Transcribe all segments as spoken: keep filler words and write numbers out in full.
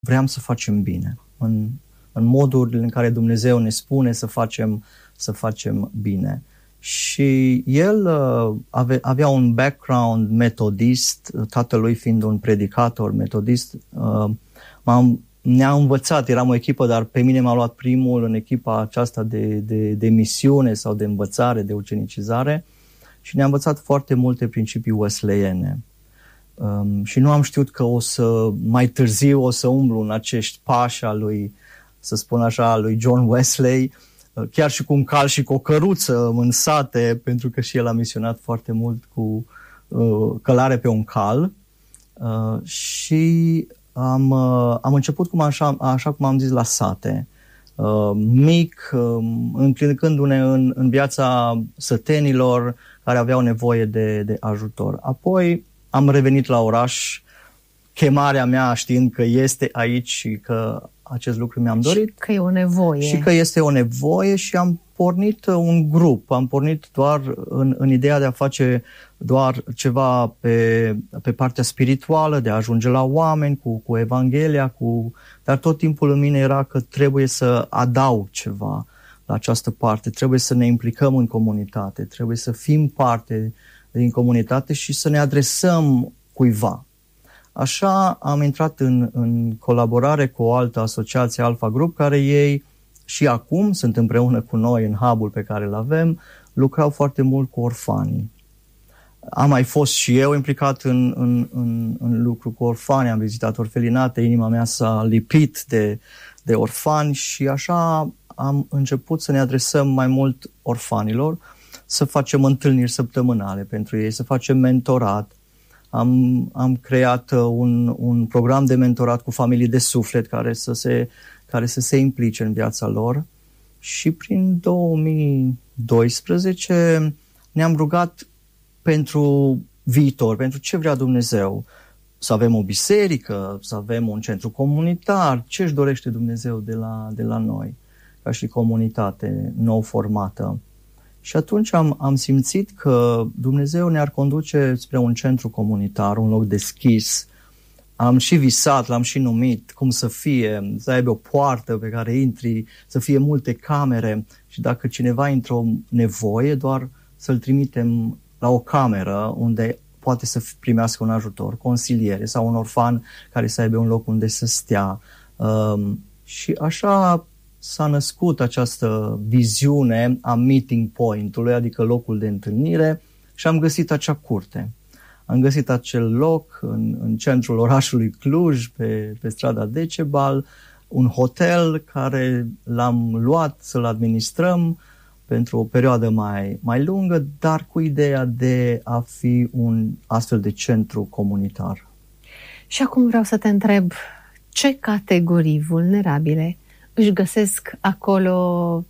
vreau să facem bine, în, în modul în care Dumnezeu ne spune să facem, să facem bine. Și el uh, ave, avea un background metodist, tatălui fiind un predicator metodist. Uh, m-am, ne-a învățat, eram o echipă, dar pe mine m-a luat primul în echipa aceasta de, de, de misiune sau de învățare, de ucenicizare, și ne-a învățat foarte multe principii wesleyene. Um, și nu am știut că o să, mai târziu o să umblu în acești pași a lui, să spun așa, lui John Wesley, chiar și cu un cal și cu o căruță în sate, pentru că și el a misionat foarte mult cu uh, călare pe un cal. Uh, și am, uh, am început, cum așa, așa cum am zis, la sate. Uh, mic, uh, implicându-ne în, în viața sătenilor care aveau nevoie de, de ajutor. Apoi am revenit la oraș, chemarea mea știind că este aici și că acest lucru mi-am dorit. Și că e o nevoie. Și că este o nevoie și am pornit un grup. Am pornit doar în, în ideea de a face doar ceva pe, pe partea spirituală, de a ajunge la oameni cu, cu Evanghelia, cu... dar tot timpul în mine era că trebuie să adaug ceva la această parte, trebuie să ne implicăm în comunitate, trebuie să fim parte din comunitate și să ne adresăm cuiva. Așa am intrat în, în colaborare cu o altă asociație, Alpha Group, care ei și acum sunt împreună cu noi în hub-ul pe care îl avem, lucrau foarte mult cu orfanii. Am mai fost și eu implicat în, în, în, în lucru cu orfani, am vizitat orfelinate, inima mea s-a lipit de, de orfani și așa am început să ne adresăm mai mult orfanilor, să facem întâlniri săptămânale pentru ei, să facem mentorat. Am, am creat un, un program de mentorat cu familii de suflet care să, se, care să se implice în viața lor și prin două mii doisprezece ne-am rugat pentru viitor, pentru ce vrea Dumnezeu. Să avem o biserică, să avem un centru comunitar, ce își dorește Dumnezeu de la, de la noi, ca și comunitate nou formată. Și atunci am, am simțit că Dumnezeu ne-ar conduce spre un centru comunitar, un loc deschis. Am și visat, l-am și numit, cum să fie, să aibă o poartă pe care intri, să fie multe camere și dacă cineva intră o nevoie, doar să-l trimitem la o cameră unde poate să primească un ajutor, consiliere sau un orfan care să aibă un loc unde să stea. Um, și așa s-a născut această viziune a meeting point-ului, adică locul de întâlnire, și am găsit acea curte. Am găsit acel loc în, în centrul orașului Cluj, pe, pe strada Decebal, un hotel care l-am luat să-l administrăm pentru o perioadă mai, mai lungă, dar cu ideea de a fi un astfel de centru comunitar. Și acum vreau să te întreb, ce categorii vulnerabile își găsesc acolo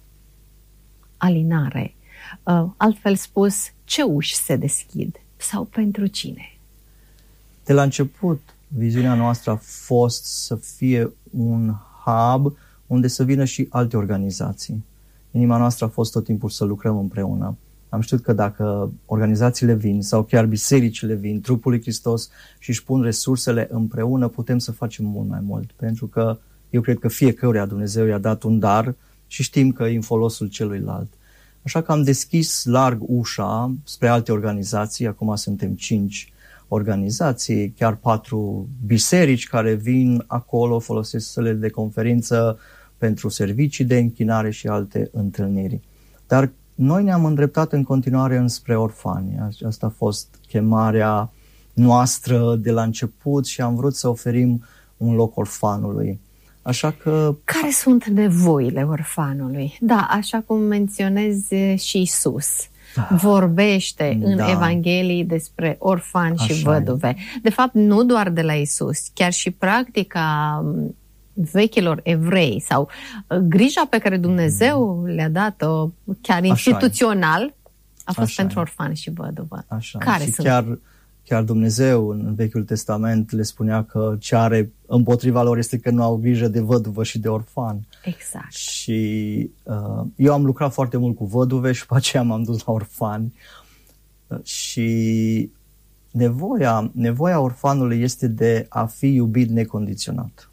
alinare? Altfel spus, ce uși se deschid sau pentru cine? De la început, viziunea noastră a fost să fie un hub unde să vină și alte organizații. Inima noastră a fost tot timpul să lucrăm împreună. Am știut că dacă organizațiile vin sau chiar bisericile vin, trupul lui Hristos, și își pun resursele împreună, putem să facem mult mai mult. Pentru că eu cred că fiecăruia Dumnezeu i-a dat un dar și știm că e în folosul celuilalt. Așa că am deschis larg ușa spre alte organizații, acum suntem cinci organizații, chiar patru biserici care vin acolo, folosesc sălile de conferință pentru servicii de închinare și alte întâlniri. Dar noi ne-am îndreptat în continuare înspre orfani. Asta a fost chemarea noastră de la început și am vrut să oferim un loc orfanului. Așa că... Care sunt nevoile orfanului? Da, așa cum menționezi și Iisus. Vorbește în da. Evanghelii despre orfani așa și văduve. E. De fapt, nu doar de la Iisus, chiar și practica vechilor evrei sau grija pe care Dumnezeu le-a dat-o chiar instituțional a fost așa pentru e. orfani și văduvă. Așa. Care și sunt? Chiar, chiar Dumnezeu în Vechiul Testament le spunea că ce are împotriva lor este că nu au grijă de văduvă și de orfan. Exact. Și uh, eu am lucrat foarte mult cu văduve și după aceea m-am dus la orfani. Uh, și nevoia, nevoia orfanului este de a fi iubit necondiționat.